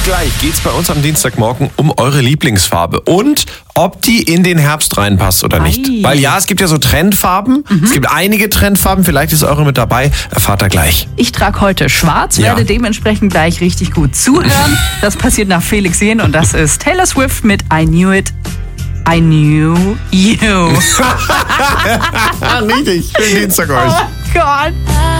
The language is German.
gleich geht's bei uns am Dienstagmorgen um eure Lieblingsfarbe und ob die in den Herbst reinpasst oder nicht. Ei. Weil ja, es gibt ja so Trendfarben. Es gibt einige Trendfarben, vielleicht ist eure mit dabei. Erfahrt ihr glech. Ich trage heute schwarz, Ja. werde dementsprechend gleich richtig gut zuhören. Das passiert nach Felix Jähn und das ist Taylor Swift mit I Knew It. I Knew You. Richtig, schönen Dienstag euch. Oh Gott.